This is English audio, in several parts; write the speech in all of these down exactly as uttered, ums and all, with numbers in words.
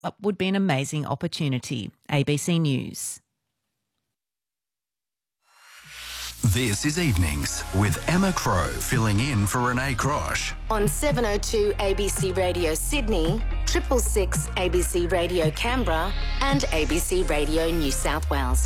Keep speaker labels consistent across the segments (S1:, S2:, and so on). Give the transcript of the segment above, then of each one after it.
S1: would be an amazing opportunity. A B C News.
S2: This is Evenings with Emma Crow filling in for Renee Crosh.
S3: On seven oh two A B C Radio Sydney, triple six A B C Radio Canberra and A B C Radio New South Wales.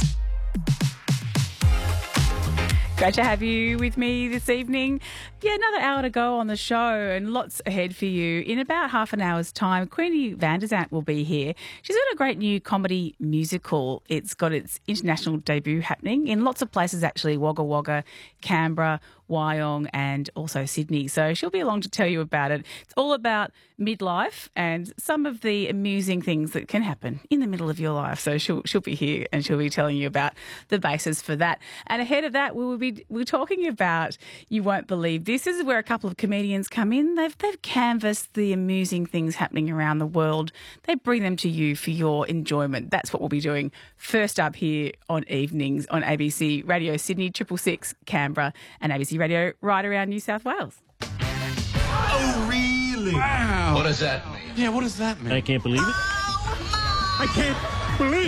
S4: Great to have you with me this evening. Yeah, another hour to go on the show and lots ahead for you. In about half an hour's time, Queenie van der Zant will be here. She's got a great new comedy musical. It's got its international debut happening in lots of places, actually, Wagga Wagga, Canberra, Wyong and also Sydney. So she'll be along to tell you about it. It's all about midlife and some of the amusing things that can happen in the middle of your life. So she'll she'll be here and she'll be telling you about the basis for that. And ahead of that, we will be we're talking about, you won't believe this. This is where a couple of comedians come in. They've they've canvassed the amusing things happening around the world. They bring them to you for your enjoyment. That's what we'll be doing first up here on Evenings on A B C Radio Sydney, triple six Canberra and A B C Radio right around New South Wales.
S5: Oh, really? Wow.
S6: What does that mean?
S5: Yeah, what does that mean?
S7: I can't believe it.
S5: I can't believe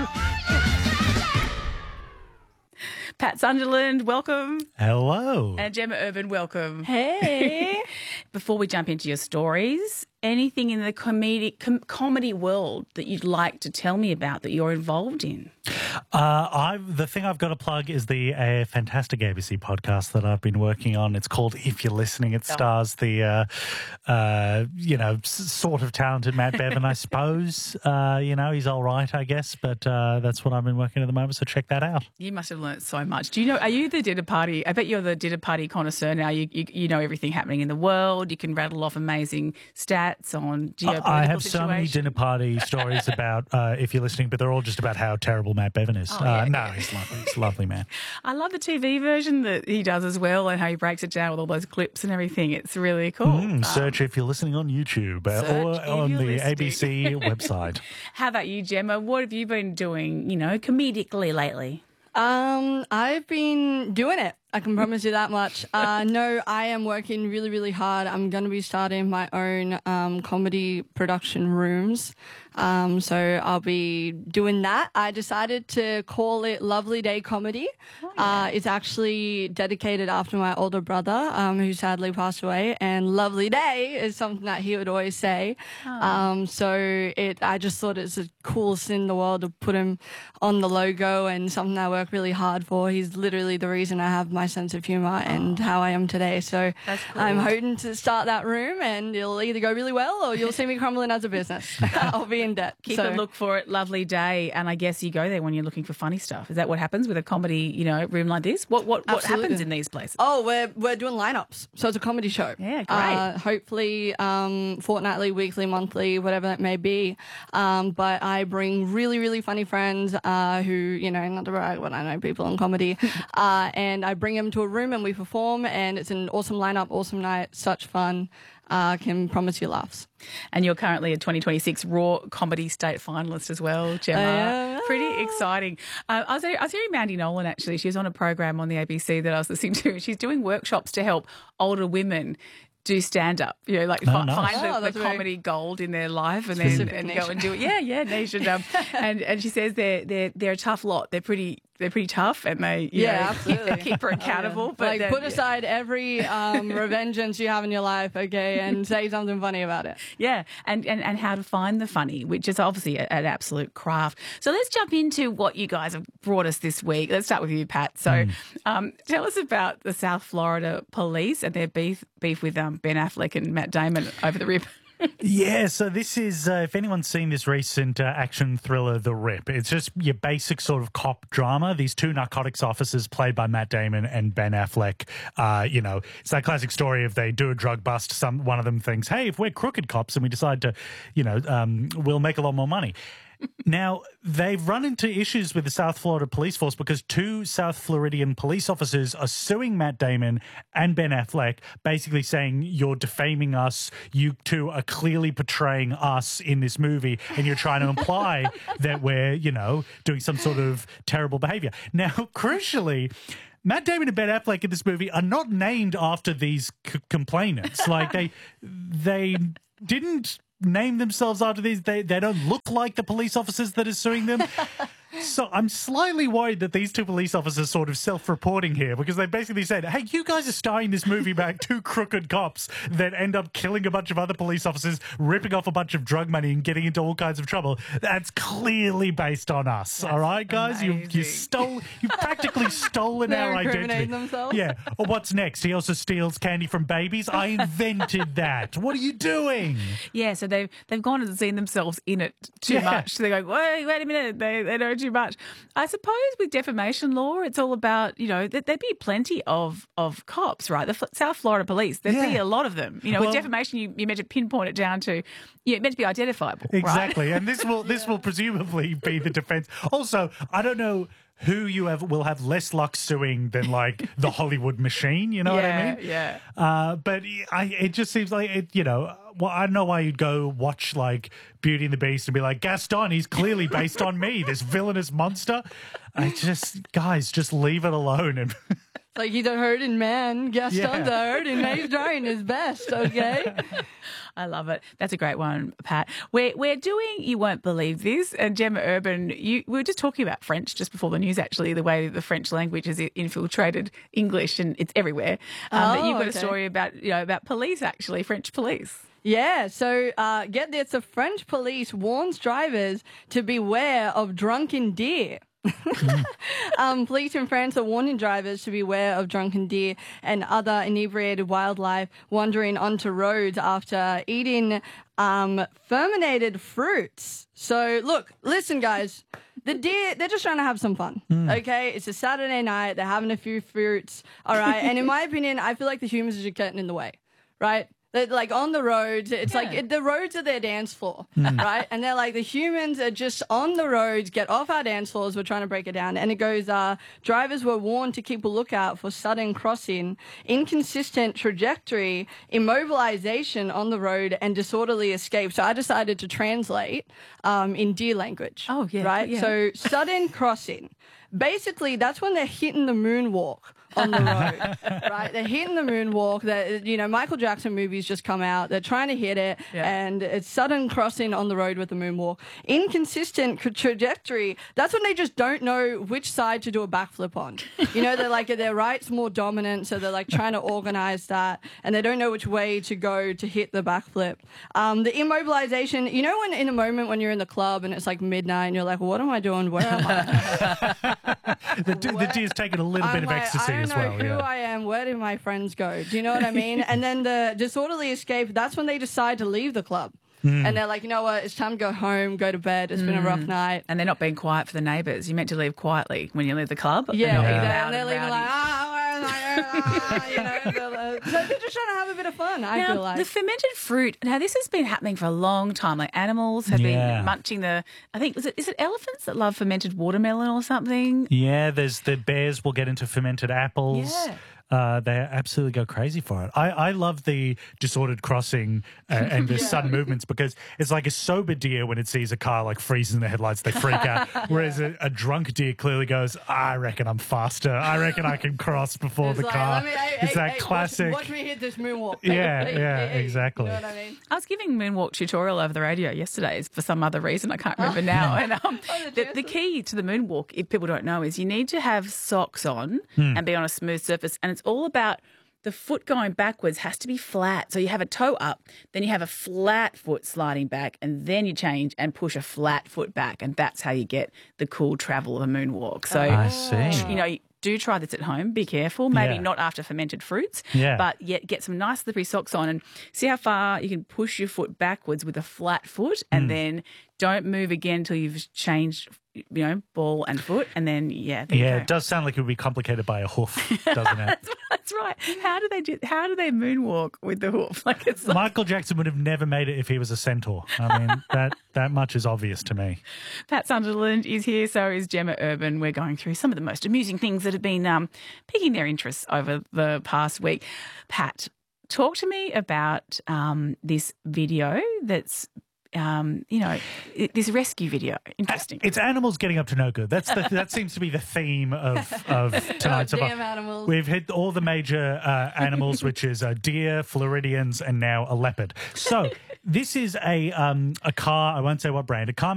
S4: Pat Sunderland, welcome.
S8: Hello.
S4: And Gemma Urban, welcome.
S9: Hey.
S4: Before we jump into your stories, anything in the comedy, com- comedy world that you'd like to tell me about that you're involved in?
S8: Uh, I've, the thing I've got to plug is the uh, fantastic A B C podcast that I've been working on. It's called If You're Listening. It stars the, uh, uh, you know, s- sort of talented Matt Bevan, I suppose. Uh, you know, he's all right, I guess, but uh, that's what I've been working at the moment, so check that out.
S4: You must have learnt so much. Do you know, are you the dinner party? I bet you're the dinner party connoisseur now. You, you, you know everything happening in the world. You can rattle off amazing stats on geopolitical
S8: I have
S4: situations.
S8: so many dinner party stories about uh, If You're Listening, but they're all just about how terrible Matt Bevan is.
S4: Oh, yeah,
S8: uh, no,
S4: yeah.
S8: he's lovely. He's a lovely man.
S4: I love the T V version that he does as well and how he breaks it down with all those clips and everything. It's really cool.
S8: Mm, search If You're Listening on YouTube uh,
S4: search
S8: or
S4: If
S8: on
S4: You're
S8: the A B C
S4: Listening.
S8: website.
S4: How about you, Gemma? What have you been doing, you know, comedically lately?
S9: Um, I've been doing it. I can promise you that much. Uh, no, I am working really, really hard. I'm going to be starting my own um, comedy production rooms. Um, so I'll be doing that. I decided to call it Lovely Day Comedy. Oh, yeah. uh, it's actually dedicated after my older brother, um, who sadly passed away. And Lovely Day is something that he would always say. Oh. Um, so it, I just thought it's the coolest thing in the world to put him on the logo and something I work really hard for. He's literally the reason I have my sense of humour and how I am today. So
S4: cool.
S9: I'm hoping to start that room and it'll either go really well or you'll see me crumbling as a business. I'll be in debt.
S4: Keep
S9: so.
S4: a look for it. Lovely Day. And I guess you go there when you're looking for funny stuff. Is that what happens with a comedy, you know, room like this? What what, what
S9: Absolutely.
S4: happens in these places?
S9: Oh, we're we're doing lineups. So it's a comedy show.
S4: Yeah, great.
S9: Uh, hopefully um, fortnightly, weekly, monthly, whatever that may be. Um, but I bring really, really funny friends uh, who, you know, not to brag, but I know people in comedy. uh, and I bring them to a room and we perform and it's an awesome lineup, awesome night, such fun. I uh, can promise you laughs.
S4: And you're currently a twenty twenty-six Raw Comedy State finalist as well, Gemma.
S9: Uh,
S4: Pretty exciting. Uh, I, was, I was hearing Mandy Nolan, actually. She was on a program on the A B C that I was listening to. She's doing workshops to help older women do stand-up, you know, like
S8: Oh,
S4: fi-
S8: nice.
S4: find
S9: Oh,
S4: the,
S9: that's
S4: the
S9: very
S4: comedy gold in their life and then
S9: specific
S4: and
S9: niche.
S4: go and do it. Yeah, yeah, niche. And, um, and, and she says they're, they're, they're a tough lot. They're pretty they're pretty tough and they you
S9: Yeah,
S4: know,
S9: absolutely.
S4: keep her accountable.
S9: Oh, yeah.
S4: But
S9: like
S4: then-
S9: put aside every um, revengeance you have in your life, okay, and say something funny about it.
S4: Yeah, and, and, and how to find the funny, which is obviously a- an absolute craft. So let's jump into what you guys have brought us this week. Let's start with you, Pat. So
S8: Mm.
S4: um, tell us about the South Florida police and their beef beef with um, Ben Affleck and Matt Damon over the rip.
S8: Yeah, so this is, uh, if anyone's seen this recent uh, action thriller, The Rip, it's just your basic sort of cop drama. These two narcotics officers played by Matt Damon and Ben Affleck, uh, you know, it's that classic story of they do a drug bust, some one of them thinks, hey, if we're crooked cops and we decide to, you know, um, we'll make a lot more money. Now, they've run into issues with the South Florida police force because two South Floridian police officers are suing Matt Damon and Ben Affleck, basically saying, you're defaming us, you two are clearly portraying us in this movie, and you're trying to imply that we're, you know, doing some sort of terrible behavior. Now, crucially, Matt Damon and Ben Affleck in this movie are not named after these c- complainants. Like, they they didn't name themselves after these. They they don't look like the police officers that are suing them. So I'm slightly worried that these two police officers sort of self-reporting here because they basically said, hey, you guys are starring this movie about two crooked cops that end up killing a bunch of other police officers, ripping off a bunch of drug money and getting into all kinds of trouble. That's clearly based on us.
S4: That's
S8: all right, guys? You, you
S4: amazing.
S8: stole, you practically stolen
S9: They're
S8: our
S9: incriminating
S8: identity.
S9: themselves.
S8: Yeah. Or what's next? He also steals candy from babies. I invented that. What are you doing?
S4: Yeah, so they've they've gone and seen themselves in it too
S8: Yeah.
S4: much. So they're going, wait, wait a minute, they they know too much. I suppose with defamation law, it's all about, you know, that there'd be plenty of of cops, right? The F- South Florida police, there'd be
S8: Yeah.
S4: a lot of them. You know,
S8: Well-
S4: with defamation, you, you're meant to pinpoint it down to, you're meant to be identifiable, right?
S8: Exactly. And this will this will presumably be the defense. Also, I don't know who you have will have less luck suing than like the Hollywood machine, you know what I
S4: Yeah,
S8: mean?
S4: yeah.
S8: Uh, but I, it just seems like it, you know, well, I don't know why you'd go watch like Beauty and the Beast and be like, Gaston, he's clearly based on me, this villainous monster. I just, guys, just leave it alone. And
S9: Like he's a hurting man. Gaston's
S8: Yeah.
S9: a hurting man. He's trying his best, okay?
S4: I love it. That's a great one, Pat. We're we're doing You Won't Believe This, and Gemma Urban. You we were just talking about French just before the news. Actually, the way the French language has infiltrated English and it's everywhere. Um,
S9: Oh,
S4: but you've got
S9: okay.
S4: a story about you know about police actually, French police.
S9: Yeah, so uh, get this. The French police warns drivers to beware of drunken deer. um, police in France are warning drivers to beware of drunken deer and other inebriated wildlife wandering onto roads after eating um, fermented fruits. So, look, listen, guys. The deer, they're just trying to have some fun, okay? It's a Saturday night. They're having a few fruits, all right? And in my opinion, I feel like the humans are just getting in the way, right? They're like on the roads. It's like it, the roads are their dance floor, right? And they're like, the humans are just on the roads, get off our dance floors. We're trying to break it down. And it goes, uh, drivers were warned to keep a lookout for sudden crossing, inconsistent trajectory, immobilization on the road, and disorderly escape. So I decided to translate um, in deer language.
S4: Oh, yeah,
S9: Right?
S4: yeah.
S9: So sudden crossing. Basically, that's when they're hitting the moonwalk on the road, right? They're hitting the moonwalk. That you know, Michael Jackson movies just come out. They're trying to hit it,
S4: Yeah.
S9: and it's sudden crossing on the road with the moonwalk. Inconsistent tra- trajectory. That's when they just don't know which side to do a backflip on. You know, they're like their right's more dominant, so they're like trying to organize that, and they don't know which way to go to hit the backflip. Um, the immobilization. You know, when in a moment when you're in the club and it's like midnight, and you're like, "What am I doing? Where am I?"
S8: the, the deer's taking a little
S9: I'm
S8: bit of
S9: like,
S8: ecstasy
S9: I don't
S8: as
S9: know
S8: well.
S9: who
S8: Yeah.
S9: I am. Where do my friends go? Do you know what I mean? And then the disorderly escape. That's when they decide to leave the club,
S8: Hmm.
S9: and they're like, you know what? It's time to go home, go to bed. It's been a rough night.
S4: And they're not being quiet for the neighbours. You're meant to leave quietly when you leave the club.
S9: Yeah,
S4: They're not
S9: yeah.
S4: being loud
S9: And they're
S4: and
S9: leaving
S4: rowdy.
S9: like, ah, where's my, ah, you know. They're like- so they're just trying to have a bit of fun. I
S4: Now,
S9: feel like.
S4: the fermented fruit. Now, this has been happening for a long time. Like animals have
S8: Yeah.
S4: been munching the. I think was it is it elephants that love fermented watermelon or something?
S8: Yeah, there's the bears will get into fermented apples.
S4: Yeah.
S8: Uh, they absolutely go crazy for it. I, I love the disordered crossing uh, and the sudden movements because it's like a sober deer when it sees a car like freezes in the headlights, they freak out. Whereas a, a drunk deer clearly goes, I reckon I'm faster. I reckon I can cross before
S9: It's
S8: the
S9: like,
S8: car.
S9: let me- hey,
S8: it's
S9: hey,
S8: that
S9: hey,
S8: classic.
S9: Watch, watch me hit this moonwalk.
S8: Yeah,
S9: Hey, hey,
S8: yeah,
S9: hey, hey.
S8: exactly.
S9: You know what I mean?
S4: I was giving moonwalk tutorial over the radio yesterday for some other reason. I can't remember now. And um,
S9: Oh,
S4: the, the key to the moonwalk, if people don't know, is you need to have socks on
S8: Hmm.
S4: and be on a smooth surface. And it's all about the foot going backwards has to be flat. So you have a toe up, then you have a flat foot sliding back, and then you change and push a flat foot back. And that's how you get the cool travel of a moonwalk. So,
S8: I see.
S4: you know, do try this at home. Be careful. Maybe
S8: Yeah.
S4: not after fermented fruits,
S8: Yeah.
S4: but yet get some nice slippery socks on and see how far you can push your foot backwards with a flat foot, and
S8: Hmm.
S4: then don't move again until you've changed, you know, ball and foot, and then yeah, there
S8: Yeah,
S4: you
S8: it
S4: go.
S8: does sound like it would be complicated by a hoof, doesn't it?
S4: That's right. How do they do? How do they moonwalk with the hoof? Like it's like,
S8: Michael Jackson would have never made it if he was a centaur. I mean, that that much is obvious to me.
S4: Pat Sunderland is here, so is Gemma Urban. We're going through some of the most amusing things that have been um, piquing their interest over the past week. Pat, talk to me about um, this video that's. Um, you know, i- this rescue video. Interesting.
S8: It's animals getting up to no good. That's the, that seems to be the theme of, of tonight's
S9: Oh,
S8: episode.
S9: damn animals.
S8: We've hit all the major uh, animals, which is uh, deer, Floridians, and now a leopard. So this is a um, a car. I won't say what brand. A car